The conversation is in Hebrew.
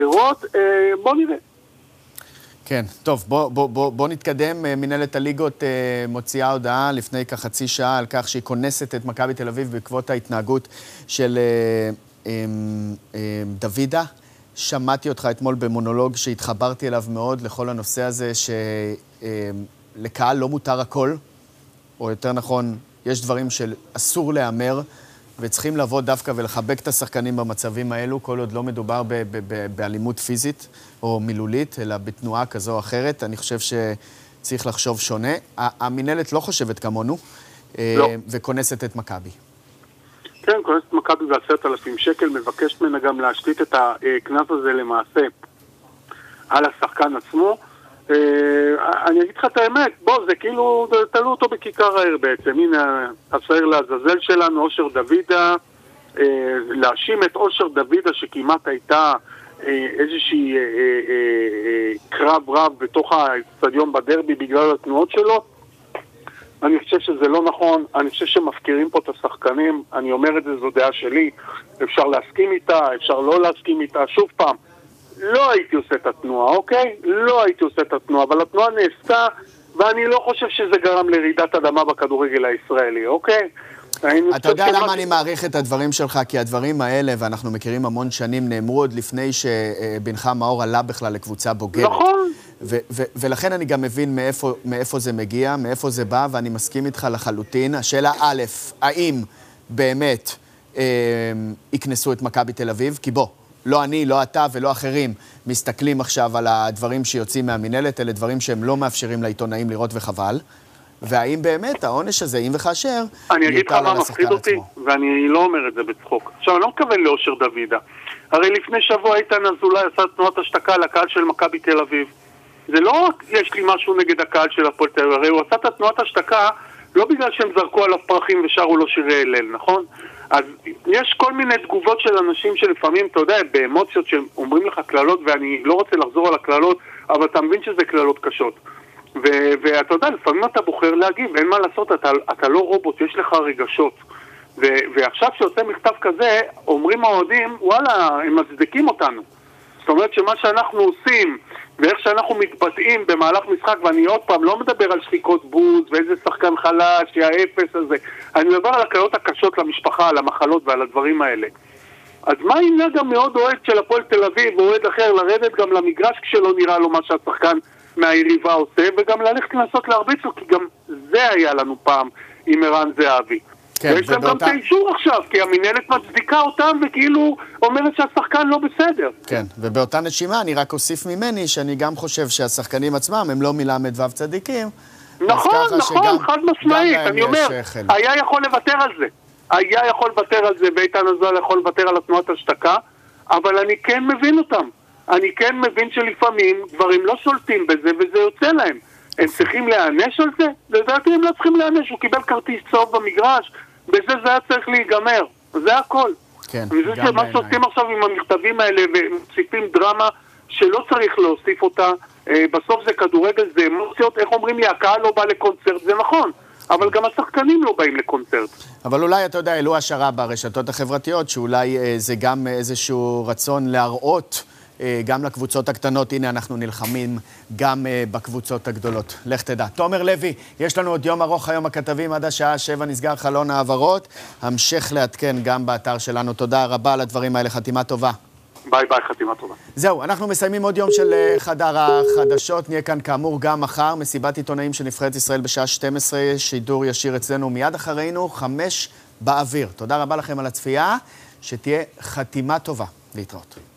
בוא נראה. כן, טוב, בוא נתקדם. מנהלת הליגות מוציאה הודעה לפני כחצי שעה על כך שהיא כונסת את מכבי תל אביב בעקבות ההתנהגות של דוידה. שמעתי אותך אתמול במונולוג שהתחברתי אליו מאוד לכל הנושא הזה, שלקהל לא מותר הכל, או יותר נכון, יש דברים שאסור לאמר, וצריכים לבוא דווקא ולחבק את השחקנים במצבים האלו, כל עוד לא מדובר באלימות פיזית או מילולית, אלא בתנועה כזו או אחרת. אני חושב שצריך לחשוב שונה. המנהלת לא חושבת כמונו, לא. וכונסת את מכבי. כן, כונסת את מכבי ב10,000 שקל, מבקשת ממנה גם להשתית את הכנס הזה למעשה על השחקן עצמו. אני אגיד לך את האמת, זה כאילו תלו אותו בכיכר העיר בעצם. הנה השעיר לעזאזל שלנו, אושר דוידה, להאשים את אושר דוידה שכמעט הייתה איזושהי קרב רב בתוך האצטדיון בדרבי בגלל התנועות שלו. אני חושב שזה לא נכון, אני חושב שמפקירים פה את השחקנים, אני אומר את זה, זו דעה שלי, אפשר להסכים איתה, אפשר לא להסכים איתה, שוב פעם, לא הייתי עושה את התנועה, אוקיי? לא הייתי עושה את התנועה, אבל התנועה נעשתה, ואני לא חושב שזה גרם לרעידת אדמה בכדורגל הישראלי, אוקיי? אתה יודע למה אני מעריך את הדברים שלך? כי הדברים האלה, ואנחנו מכירים המון שנים, נאמרו עוד לפני שבנך מאור עלה בכלל לקבוצה בוגרת. נכון. ולכן אני גם מבין מאיפה זה מגיע, מאיפה זה בא, ואני מסכים איתך לחלוטין. השאלה א', האם באמת יקנסו את מכבי תל אביב? כי לא אני, לא אתה ולא אחרים מסתכלים עכשיו על הדברים שיוצאים מהמנהלת, אלה דברים שהם לא מאפשרים לעיתונאים לראות וחבל. והאם באמת העונש הזה, אם וכאשר, אני אגיד לך מה מפחיד אותי, ואני לא אומר את זה בצחוק. עכשיו, אני לא מכוון לאושר דוידה. הרי לפני שבוע איתן אזולאי עשה תנועת השתקה לקהל של מכבי תל אביב. זה לא רק יש לי משהו נגד הקהל של הפועל תל אביב, הרי הוא עשה את התנועת השתקה לא בגלל שהם זרקו עליו פרחים ושרו לו שירי הלל, נכון? אז יש כל מיני תגובות של אנשים שלפעמים, אתה יודע, באמוציות שאומרים לך כללות, ואני לא רוצה לחזור על הכללות, אבל אתה מבין שזה כללות קשות. ואתה יודע, לפעמים אתה בוחר להגיב, אין מה לעשות, אתה לא רובוט, יש לך רגשות. ועכשיו שיוצא מכתב כזה, אומרים האוהדים, וואלה, הם מצדיקים אותנו. זאת אומרת שמה שאנחנו עושים, ואיך שאנחנו מתבטאים במהלך משחק, ואני עוד פעם לא מדבר על שחיקות בוז, ואיזה שחקן חלש, שהאפס הזה, אני מדבר על הקללות הקשות למשפחה, על המחלות ועל הדברים האלה. אז מה ימנע גם מאוד אוהד של הפועל תל אביב, או אוהד אחר, לרדת גם למגרש כשלא נראה לו מה שהשחקן מהיריבה עושה, וגם ללכת לנסות להרביץ לו, כי גם זה היה לנו פעם עם ערן זהבי. כן, ויש להם גם את האישור עכשיו, כי המנהלת מצדיקה אותם וכאילו אומרת שהשחקן לא בסדר. כן, ובאותה נשימה אני רק אוסיף ממני שאני גם חושב שהשחקנים עצמם הם לא מלמד ו' צדיקים. נכון, חד משמעית. אני אומר, היה יכול לוותר על זה. היה יכול לוותר על זה, ואיתן אזולאי יכול לוותר על התנועת השתקה, אבל אני כן מבין אותם. אני כן מבין שלפעמים דברים לא שולטים בזה וזה יוצא להם. הם צריכים להיענש על זה? לדעתי הם לא צריכים להיענש, הוא קיבל כרטיס צהוב במגרש, בזה זה היה צריך להיגמר. זה הכל. כן, אני חושב שמה שעושים עכשיו עם המכתבים האלה ומוסיפים דרמה שלא צריך להוסיף אותה, בסוף זה כדורגל, זה אמוציות, איך אומרים לי, הקהל לא בא לקונצרט, זה נכון. אבל גם השחקנים לא באים לקונצרט. אבל אולי, אתה יודע, אלו השערה ברשתות החברתיות, שאולי זה גם איזשהו רצון להראות גם לקבוצות הקטנות, הנה אנחנו נלחמים גם בקבוצות הגדולות. לך תדע. תומר לוי, יש לנו עוד יום ארוך היום הכתבים, עד השעה 7 נסגר חלון העברות. המשך לעדכן גם באתר שלנו. תודה רבה על הדברים האלה, חתימה טובה. ביי ביי, חתימה טובה. זהו, אנחנו מסיימים עוד יום של חדר החדשות. נהיה כאן כאמור גם מחר, מסיבת עיתונאים של נבחרת ישראל בשעה 12, שידור ישיר אצלנו מיד אחרינו, 5 באוויר. תודה רבה לכם על הצפייה, שתהיה חתימה טובה. להתראות.